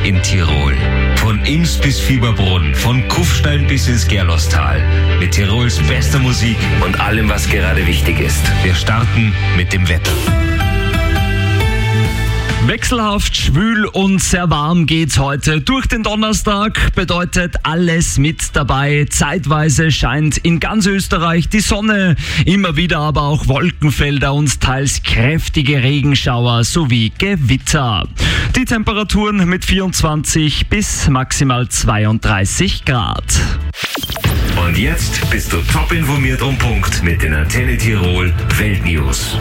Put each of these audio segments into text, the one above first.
in Tirol. Von Ims bis Fieberbrunn, von Kufstein bis ins Gerlostal. Mit Tirols bester Musik und allem, was gerade wichtig ist. Wir starten mit dem Wetter. Wechselhaft, schwül und sehr warm geht's heute durch den Donnerstag, bedeutet alles mit dabei. Zeitweise scheint in ganz Österreich die Sonne, immer wieder aber auch Wolkenfelder und teils kräftige Regenschauer sowie Gewitter. Die Temperaturen mit 24 bis maximal 32 Grad. Und jetzt bist du top informiert und Punkt mit den Antenne Tirol Weltnews.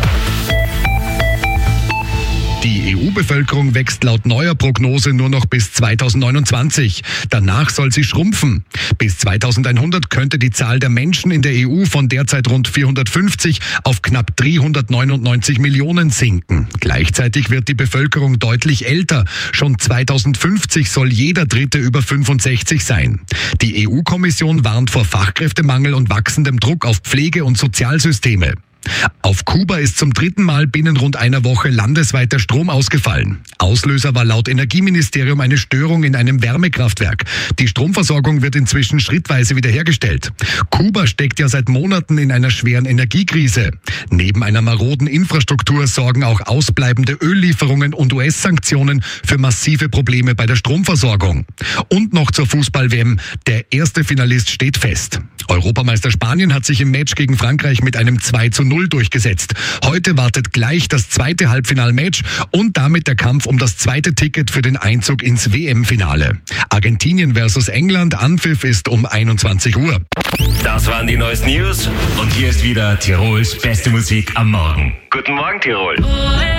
Die EU-Bevölkerung wächst laut neuer Prognose nur noch bis 2029. Danach soll sie schrumpfen. Bis 2100 könnte die Zahl der Menschen in der EU von derzeit rund 450 auf knapp 399 Millionen sinken. Gleichzeitig wird die Bevölkerung deutlich älter. Schon 2050 soll jeder Dritte über 65 sein. Die EU-Kommission warnt vor Fachkräftemangel und wachsendem Druck auf Pflege- und Sozialsysteme. Auf Kuba ist zum 3. Mal binnen rund einer Woche landesweit der Strom ausgefallen. Auslöser war laut Energieministerium eine Störung in einem Wärmekraftwerk. Die Stromversorgung wird inzwischen schrittweise wiederhergestellt. Kuba steckt ja seit Monaten in einer schweren Energiekrise. Neben einer maroden Infrastruktur sorgen auch ausbleibende Öllieferungen und US-Sanktionen für massive Probleme bei der Stromversorgung. Und noch zur Fußball-WM. Der erste Finalist steht fest. Europameister Spanien hat sich im Match gegen Frankreich mit einem 2:0 durchgesetzt. Heute wartet gleich das zweite Halbfinalmatch und damit der Kampf um das zweite Ticket für den Einzug ins WM-Finale. Argentinien versus England, Anpfiff ist um 21 Uhr. Das waren die neuesten News und hier ist wieder Tirols beste Musik am Morgen. Guten Morgen, Tirol.